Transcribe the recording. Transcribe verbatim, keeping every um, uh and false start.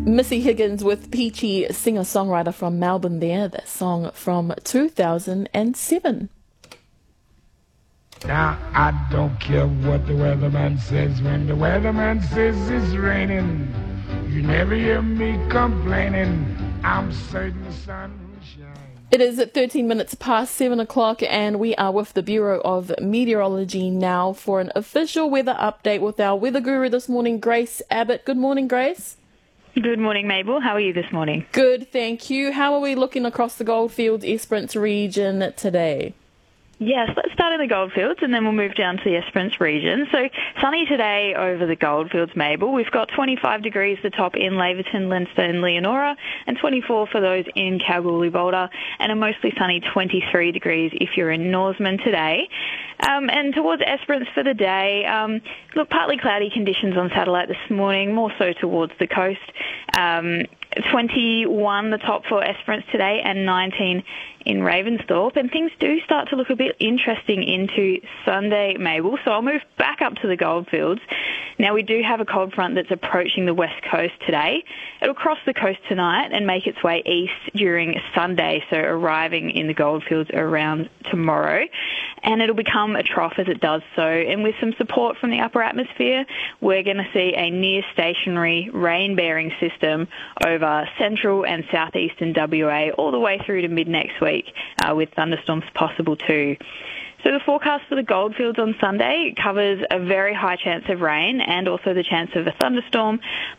Missy Higgins with Peachy, singer-songwriter from Melbourne there. That song from two thousand seven. Now, I don't care what the weatherman says. When the weatherman says it's raining, you never hear me complaining. I'm certain the sun will shine. It is at thirteen minutes past seven o'clock, and we are with the Bureau of Meteorology now for an official weather update with our weather guru this morning, Grace Abbott. Good morning, Grace. Good morning, Mabel. How are you this morning? Good, thank you. How are we looking across the Goldfields Esperance region today? Yes, let's start in the Goldfields and then we'll move down to the Esperance region. So sunny today over the Goldfields, Mabel. We've got twenty-five degrees the top in Laverton, Leinster and Leonora, and twenty-four for those in Kalgoorlie, Boulder, and a mostly sunny twenty-three degrees if you're in Norseman today. Um, and towards Esperance for the day, um, look, partly cloudy conditions on satellite this morning, more so towards the coast. Um, twenty-one the top for Esperance today and nineteen in Ravensthorpe, and things do start to look a bit interesting into Sunday, Mabel, so I'll move back up to the Goldfields. Now, we do have a cold front that's approaching the west coast today. It'll cross the coast tonight and make its way east during Sunday, so arriving in the Goldfields around tomorrow, and it'll become a trough as it does so, and with some support from the upper atmosphere, we're going to see a near stationary rain-bearing system over central and southeastern W A all the way through to mid-next week. Uh, with thunderstorms possible too. So the forecast for the Goldfields on Sunday covers a very high chance of rain and also the chance of a thunderstorm,